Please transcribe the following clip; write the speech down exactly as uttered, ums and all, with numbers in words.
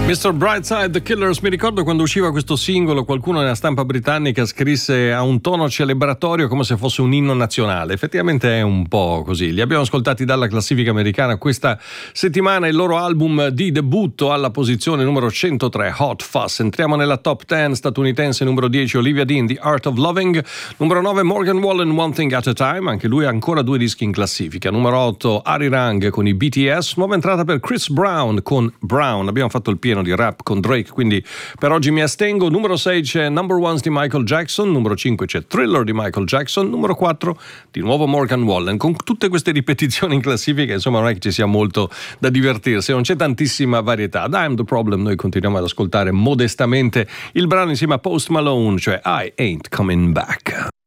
mister Brightside, The Killers. Mi ricordo quando usciva questo singolo, qualcuno nella stampa britannica scrisse a un tono celebratorio come se fosse un inno nazionale. Effettivamente è un po' così. Li abbiamo ascoltati dalla classifica americana questa settimana, il loro album di debutto alla posizione numero centotré, Hot Fuss. Entriamo nella top dieci statunitense. Numero dieci, Olivia Dean, The Art of Loving. Numero nove, Morgan Wallen, One Thing at a Time. Anche lui ha ancora due dischi in classifica. Numero otto, Ari Rang con i B T S. Nuova entrata per Chris Brown con Brown. Abbiamo fatto il pieno di rap con Drake, quindi per oggi mi astengo. Numero sei c'è Number Ones di Michael Jackson, numero cinque c'è Thriller di Michael Jackson, numero quattro di nuovo Morgan Wallen. Con tutte queste ripetizioni in classifica, insomma, non è che ci sia molto da divertirsi, non c'è tantissima varietà. Da I'm the Problem noi continuiamo ad ascoltare modestamente il brano insieme a Post Malone, cioè I Ain't Coming Back.